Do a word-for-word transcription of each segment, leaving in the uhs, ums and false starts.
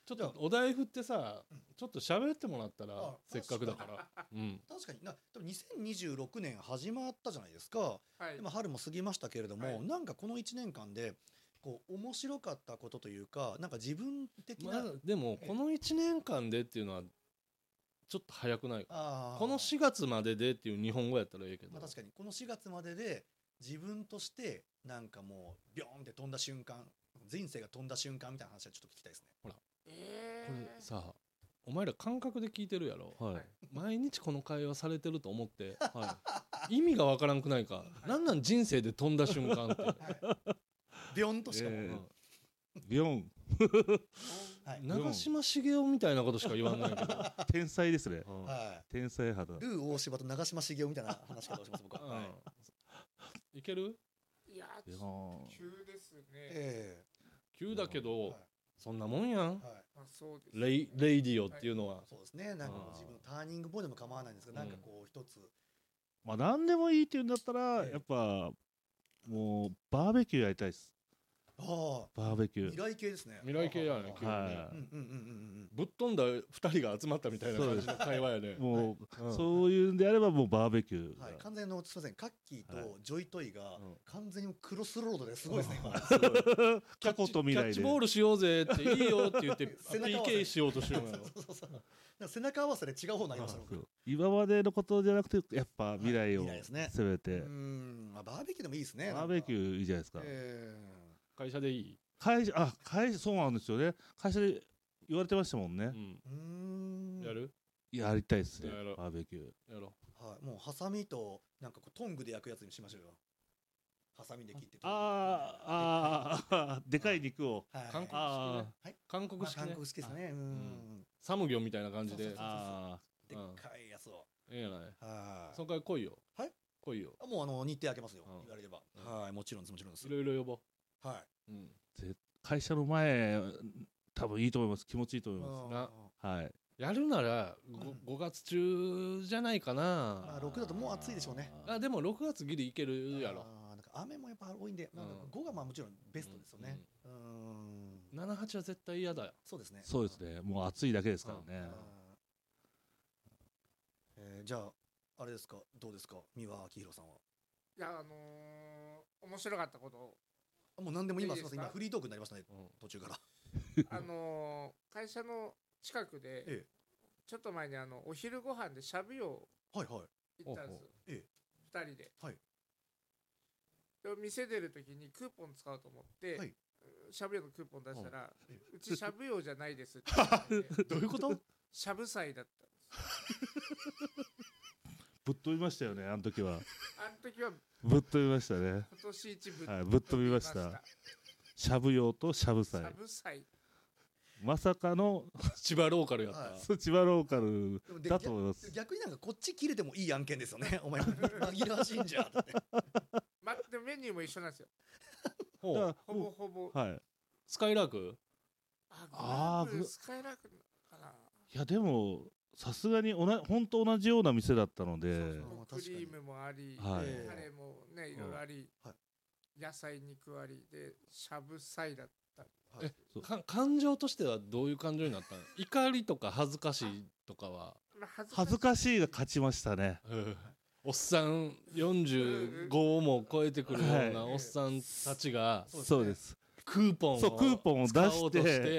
ちょっとお題振ってさ、うん、ちょっと喋ってもらったらせっかくだから、うん、 確かにな多分にせんにじゅうろくねん始まったじゃないですか、はい、でも春も過ぎましたけれども、はい、なんかこのいちねんかんでこう面白かったことというかなんか自分的な、 まあ、でもこのいちねんかんでっていうのはちょっと早くないか。このしがつまででっていう日本語やったらいいけど、 まあ、確かにこのしがつまでで自分としてなんかもうビョーンって飛んだ瞬間人生が飛んだ瞬間みたいな話はちょっと聞きたいですね。 ほら、えー、これさお前ら感覚で聞いてるやろ、はい、毎日この会話されてると思って、はい、意味がわからんくないか、はい、なんなん人生で飛んだ瞬間って、はい、 ビョンとしかも、えー、ビョンはい、長嶋茂雄みたいなことしか言わないけど天才ですね、はい、天才肌ルー大柴と長嶋茂雄みたいな話かとします僕は、はい、 いける？ いや急ですね、えー、急だけど、はい、そんなもんやん、はいまあそうですね、 レイ、レイディオっていうのは、はい、 そうですねなんかもう自分のターニングポイントでも構わないんですけど、うん、なんかこう一つまあ何でもいいっていうんだったら、えー、やっぱもうバーベキューやりたいです。あバーベキュー未来系ですね。 未来系やね、急にね。ぶっ飛んだふたりが集まったみたいな感じの会話やね。 もう、はい、そういうんであればもうバーベキュー、 はい、完全のすみませんカッキーとジョイトイが完全にクロスロードですごいですね、 今過去と未来でキャッチボールしようぜっていいよって言ってピーケー しようとしてるのよ。 背中合わせで違う方になりましたね。 今までのことじゃなくてやっぱ未来を攻めて、 うん、まあ、バーベキューでもいいですね。 バーベキューいいじゃないですか。 えー会社でいい会社あ会社そうなんですよね。会社で言われてましたもんね。 うん、やるやりたいですね。バーベキューやろう、はい、もうハサミとなんかこうトングで焼くやつにしましょうよ。ハサミで切ってあああでかい肉を、 はい、韓国式ね、はい、韓国式ね、 まあ、韓国式ですね、うん、うん、 サムギョンみたいな感じででっかいやつをええやないその回来いよ。 はい来いよ。 もうあの日程開けますよ、うん、言われれば、うん、はいもちろんですもちろんです。 いろいろ呼ぼうはい、 うん、会社の前多分いいと思います。気持ちいいと思います。はい。 やるなら ご,、うん、ごがつ中じゃないかな。 まあ、ろくだともう暑いでしょうね。 あでもろくがつギリいけるやろ。 あなんか雨もやっぱ多いんで、なんかごがまあもちろんベストですよね。うんうん、 ななはちは絶対嫌だよ。 そうですね。 そうですね。もう暑いだけですからね。 えー、じゃああれですかどうですか三輪明宏さんは。 いやあのー、面白かったことをもう何でも今すみません今フリートークになりましたね、うん、途中からあのー、会社の近くで、ええ、ちょっと前にあのお昼ご飯でしゃぶ葉行ったんです、はいはい、ふたりで、はい、で店出るときにクーポン使おうと思って、はい、しゃぶ葉のクーポン出したら、うん、うちしゃぶ葉じゃないですって言ってどういうことしゃぶ祭だったんですぶっ飛びましたよねあの時はあの時はぶっ飛びましたね。 今年一ぶっ飛びました、 はい、ぶっ飛びました。しゃぶ葉としゃぶ祭。 しゃぶ祭。 まさかの千葉ローカルやった。 はい、千葉ローカルだと思います。 逆になんかこっち切れてもいい案件ですよね。お前紛らわしいんじゃんって。 までもメニューも一緒なんですよ。 ほほぼほぼ。 はい。 スカイラーク？ ああ、スカイラークかな。 いやでも。さすがにおな本当同じような店だったのでそうそうクリームもあり、はい、カレーもねいろいろあり、はい、野菜肉ありでしゃぶ祭だった、 はい、えか感情としてはどういう感情になったの？怒りとか恥ずかしいとかは恥ずかしいが勝ちましたね、 うん、おっさんよんじゅうごも超えてくるようなおっさんたちが、 はい、そうですクーポンをそうクーポンを出して、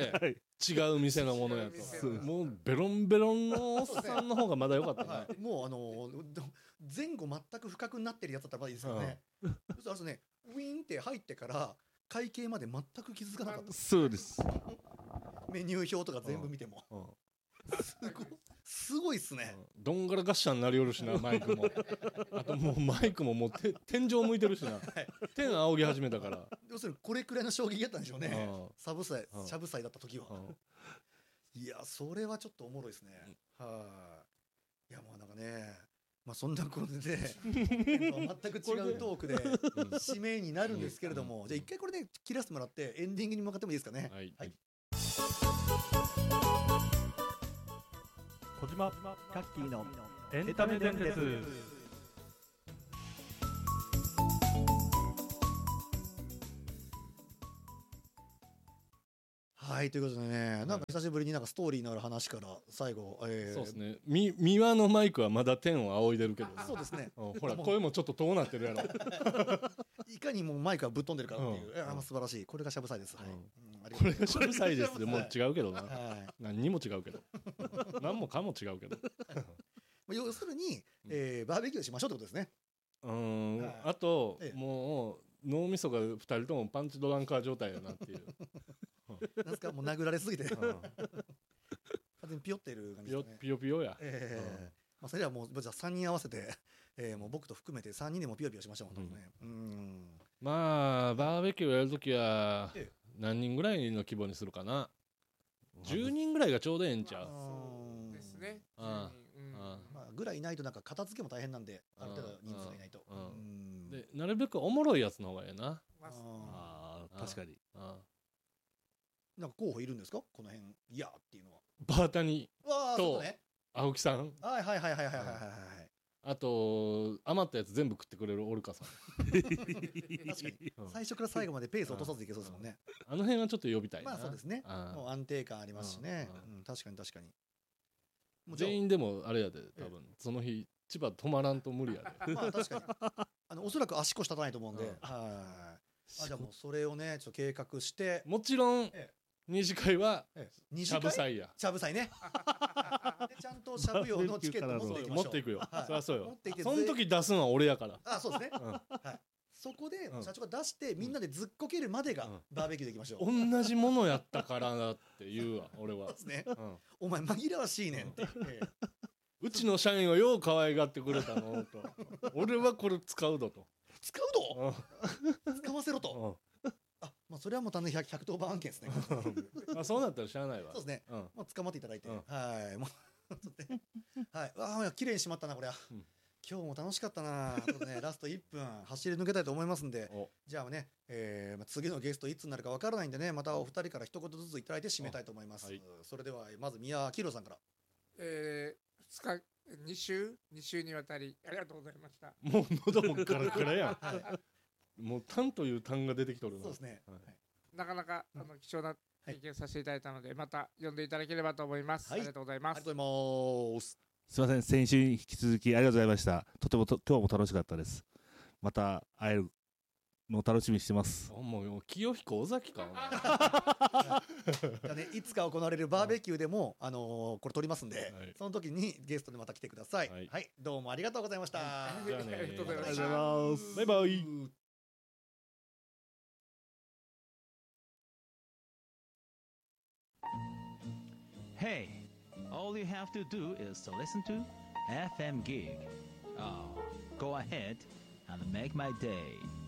はい、違う店のものやともうベロンベロンのおっさんの方がまだ良かったね、はい、 もうあの前後全く不覚になってるやつだったらまだいいですよね、うん、そうあとねウィーンって入ってから会計まで全く気づかなかった。 そうですメニュー表とか全部見ても、うんうんすごい、すごいっすね、 うん、どんがらがっしゃになりよるしなマイクもあともうマイクももうて天井向いてるしな、はい、天仰ぎ始めたから要するにこれくらいの衝撃やったんでしょうね、サブ祭しゃぶ祭だった時は、いやそれはちょっとおもろいですね、うん、はいいやもうなんかねまあそんなことで、ね、全く違うトークで締めになるんですけれども、うん、じゃあ一回これで切らせてもらってエンディングに向かってもいいですかね。はい、はい小島カッキーのエンタメ伝説。 ははいということでね、なんか久しぶりになんかストーリーのある話から最後、えー、 そうですね。み三輪のマイクはまだ天を仰いでるけど、 そうですね、 うん、ほら声もちょっと遠なってるやろいかにもマイクがぶっ飛んでるかっていう、うん、いや素晴らしい、これがしゃぶさいです、はい、 うん、これがしゃぶさいですでもう違うけどな、はい、何にも違うけど何もかも違うけど要するに、えー、バーベキューしましょうってことですね。 うん、はい、あと、ええ、もう脳みそがふたりともパンチドランカー状態やなっていうなんですか、もう殴られすぎて完全にピヨってる感じですね。 ピヨピヨや、 えーうん、まあ、それではもうじゃあさんにん合わせて、えー、もう僕と含めてさんにんでもピヨピヨしましょう、うんね、うん、 まあバーベキューやるときは何人ぐらいの規模にするかな。じゅうにんぐらいがちょうどええんちゃう。 そうですね、 ああ、まあ、ぐらいいないとなんか片付けも大変なんで、ある程度人数がいないと、うん、 でなるべくおもろいやつの方がええな。 ああ、確かに。あなんか候補いるんですか、この辺いやっていうのは。 バータニと青木さん、 はいはいはいはいはいはいはい、 あと余ったやつ全部食ってくれるオルカさん確かに最初から最後までペース落とさずいけそうですもんね。 あの辺はちょっと呼びたいな。 まあそうですね、もう安定感ありますしね、うん、確かに確かに。 全員でもあれやで、多分その日千葉止まらんと無理やでまあ確かにあのおそらく足腰立たないと思うんで、はい、あ、じゃあもうそれをねちょっと計画して、 もちろん二次会はしゃぶ祭や、 しゃぶ祭ねでちゃんとしゃぶ用のチケット持っていきましょう。 持っていくよ、そりゃそうよ。 その時出すのは俺やから。 あ、そうですね、はい、そこで社長が出してみんなでずっこけるまでがバーベキューでいきましょう。 同じものやったからだって言うわ俺は。 そうですね、お前紛らわしいねんってうちの社員はよう可愛がってくれたのと俺はこれ使うぞと。 使うぞ使わせろと。あ、まあそれはもう単純にひゃくとおばん案件ですねまあそうなったらしゃあないわ。 そうですね、もう捕まっていただいて、はいもうはい、わあ綺麗にしまったなこれは。今日も楽しかったな。とね、ラストいっぷん走り抜けたいと思いますんで、じゃあね、えー、次のゲストいつになるかわからないんでね、またお二人から一言ずついただいて締めたいと思います。はい、それではまず宮明宏さんから。 えー、ふつかに週に週にわたりありがとうございました。 もう喉もカラカラやん、はい、もう「タン」という単が出てきとるな。 そうですね、 はい、なかなかあの貴重な経験させていただいたので、また呼んでいただければと思います。はい、ありがとうございます。 ありがとうございます。 すみません、先週に引き続きありがとうございました。とてもと今日も楽しかったです。また会えるのを楽しみにしてます。 もう清彦尾崎かじゃあね、いつか行われるバーベキューでも、あのー、これ撮りますんで、はい、その時にゲストでまた来てください。はい、はい、どうもありがとうございました。 はい、じゃあね、 ありがとうございました。バイバイ。 Hey, all you have to do is to listen to エフエム Gig. Oh, go ahead and make my day.